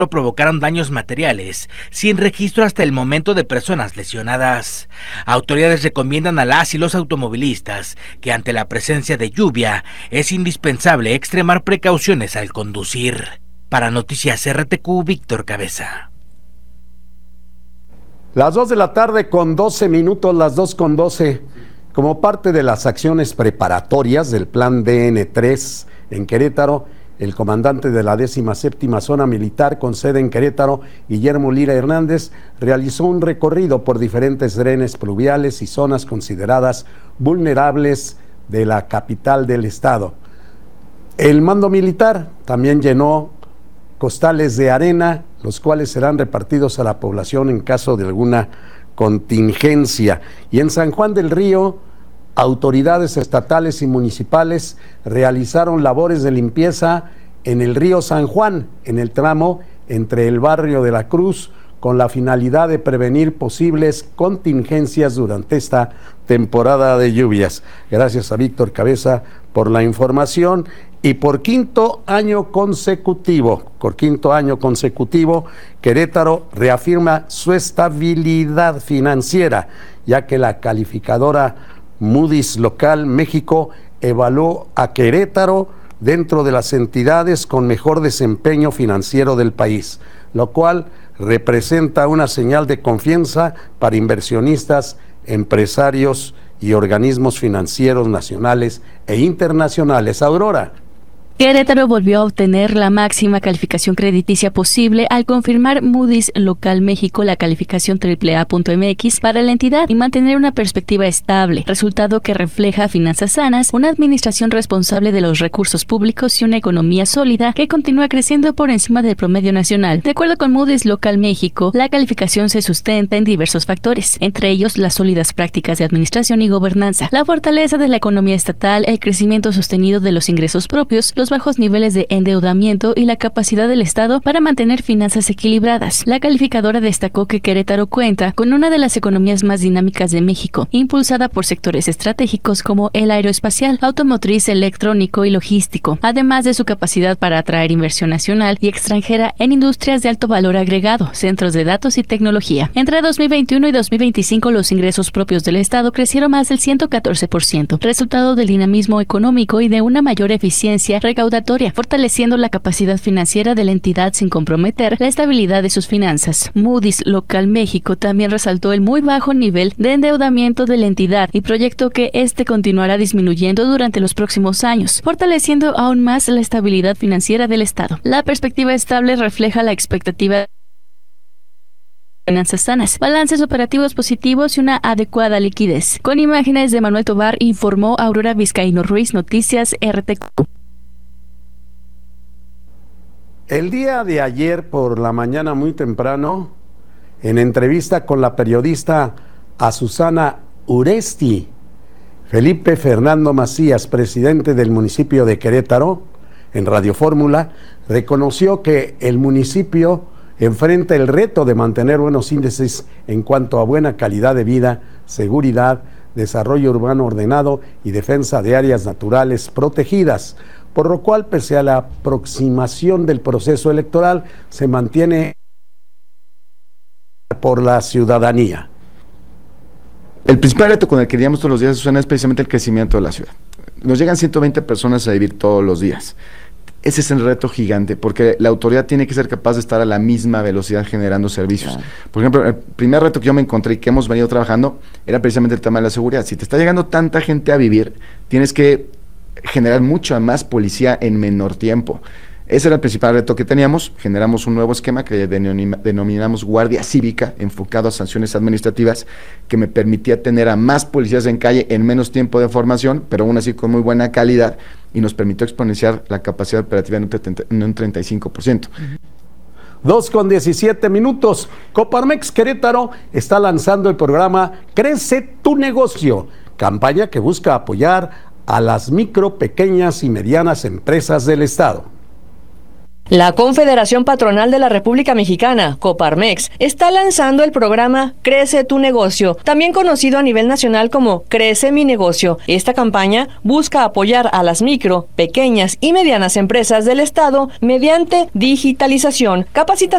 provocaron daños materiales, sin registro hasta el momento de personas lesionadas. Autoridades recomiendan a las y los automovilistas que ante la presencia de lluvia es indispensable extremar precauciones al conducir. Para Noticias RTQ, Víctor Cabeza. Las 2 de la tarde con 12 minutos, las 2:12. Como parte de las acciones preparatorias del Plan DN3 en Querétaro, el comandante de la 17ª Zona Militar con sede en Querétaro, Guillermo Lira Hernández, realizó un recorrido por diferentes drenes pluviales y zonas consideradas vulnerables de la capital del estado. El mando militar también llenó costales de arena, los cuales serán repartidos a la población en caso de alguna contingencia. Y en San Juan del Río, autoridades estatales y municipales realizaron labores de limpieza en el río San Juan, en el tramo entre el barrio de la Cruz, con la finalidad de prevenir posibles contingencias durante esta temporada de lluvias. Gracias a Víctor Cabeza por la información. Y por quinto año consecutivo, Querétaro reafirma su estabilidad financiera, ya que la calificadora Moody's Local México evaluó a Querétaro dentro de las entidades con mejor desempeño financiero del país, lo cual representa una señal de confianza para inversionistas, empresarios y organismos financieros nacionales e internacionales. Aurora. Querétaro volvió a obtener la máxima calificación crediticia posible al confirmar Moody's Local México la calificación AAA.mx para la entidad y mantener una perspectiva estable, resultado que refleja finanzas sanas, una administración responsable de los recursos públicos y una economía sólida que continúa creciendo por encima del promedio nacional. De acuerdo con Moody's Local México, la calificación se sustenta en diversos factores, entre ellos las sólidas prácticas de administración y gobernanza, la fortaleza de la economía estatal, el crecimiento sostenido de los ingresos propios, los bajos niveles de endeudamiento y la capacidad del Estado para mantener finanzas equilibradas. La calificadora destacó que Querétaro cuenta con una de las economías más dinámicas de México, impulsada por sectores estratégicos como el aeroespacial, automotriz, electrónico y logístico, además de su capacidad para atraer inversión nacional y extranjera en industrias de alto valor agregado, centros de datos y tecnología. Entre 2021 y 2025, los ingresos propios del Estado crecieron más del 114%, resultado del dinamismo económico y de una mayor eficiencia recaudatoria, fortaleciendo la capacidad financiera de la entidad sin comprometer la estabilidad de sus finanzas. Moody's Local México también resaltó el muy bajo nivel de endeudamiento de la entidad y proyectó que este continuará disminuyendo durante los próximos años, fortaleciendo aún más la estabilidad financiera del Estado. La perspectiva estable refleja la expectativa de finanzas sanas, balances operativos positivos y una adecuada liquidez. Con imágenes de Manuel Tobar, informó Aurora Vizcaíno Ruiz, Noticias RTQ. El día de ayer por la mañana muy temprano, en entrevista con la periodista Azucena Uresti, Felipe Fernando Macías, presidente del municipio de Querétaro, en Radio Fórmula, reconoció que el municipio enfrenta el reto de mantener buenos índices en cuanto a buena calidad de vida, seguridad, desarrollo urbano ordenado y defensa de áreas naturales protegidas, por lo cual, pese a la aproximación del proceso electoral, se mantiene por la ciudadanía. El principal reto con el que lidiamos todos los días es precisamente el crecimiento de la ciudad. Nos llegan 120 personas a vivir todos los días. Ese es el reto gigante, porque la autoridad tiene que ser capaz de estar a la misma velocidad generando servicios. Claro. Por ejemplo, el primer reto que yo me encontré y que hemos venido trabajando era precisamente el tema de la seguridad. Si te está llegando tanta gente a vivir, tienes que generar mucha más policía en menor tiempo. Ese era el principal reto que teníamos. Generamos un nuevo esquema que denominamos Guardia Cívica, enfocado a sanciones administrativas, que me permitía tener a más policías en calle en menos tiempo de formación, pero aún así con muy buena calidad, y nos permitió exponenciar la capacidad operativa en un 35%. 2:17. Coparmex Querétaro está lanzando el programa Crece tu Negocio, campaña que busca apoyar a las micro, pequeñas y medianas empresas del Estado. La Confederación Patronal de la República Mexicana, Coparmex, está lanzando el programa Crece tu negocio, también conocido a nivel nacional como Crece mi negocio. Esta campaña busca apoyar a las micro, pequeñas y medianas empresas del Estado mediante digitalización, capacitación